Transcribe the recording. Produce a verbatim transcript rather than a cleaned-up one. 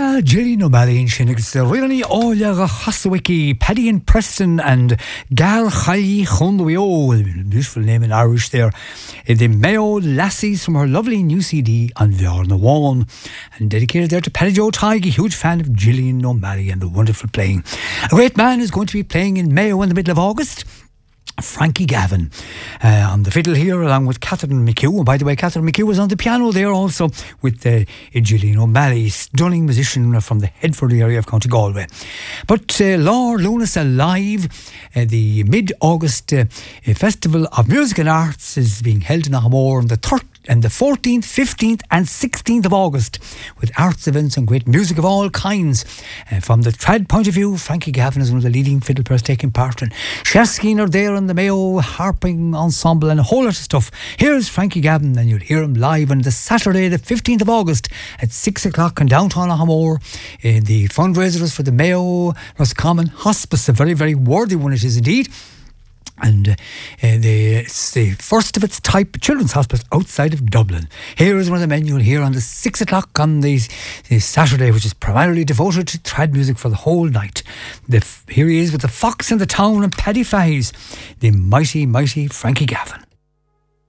Ah, Gillian O'Malley and Shinnigs, the Riley Ola Haswiki, Paddy and Preston, and Gar Chali Chundwio, beautiful name in Irish there. The Mayo Lassies from her lovely new C D on Bjorn One, and dedicated there to Paddy Joe Tigey, huge fan of Gillian O'Malley and the wonderful playing. A great man is going to be playing in Mayo in the middle of August. Frankie Gavin uh, on the fiddle here, along with Catherine McHugh. And by the way, Catherine McHugh was on the piano there also with uh, Gillian O'Malley, stunning musician from the Headford area of County Galway. But uh, Lord Lunas Alive, uh, the mid-August uh, Festival of Music and Arts is being held in Ahamore on the third and the fourteenth, fifteenth and sixteenth of August, with arts events and great music of all kinds. Uh, from the trad point of view, Frankie Gavin is one of the leading fiddle players taking part, and Shaskin are there in the Mayo Harping Ensemble and a whole lot of stuff. Here's Frankie Gavin, and you'll hear him live on the Saturday the fifteenth of August at six o'clock in downtown Ahamore. Uh, the fundraiser is for the Mayo Roscommon Hospice, a very, very worthy one it is indeed. And uh, the, it's the first of its type children's hospice outside of Dublin. Here is one of the men you'll hear on the six o'clock on the, the Saturday, which is primarily devoted to trad music for the whole night. The, here he is with the Fox in the Town and Paddy Fahy's, the mighty, mighty Frankie Gavin.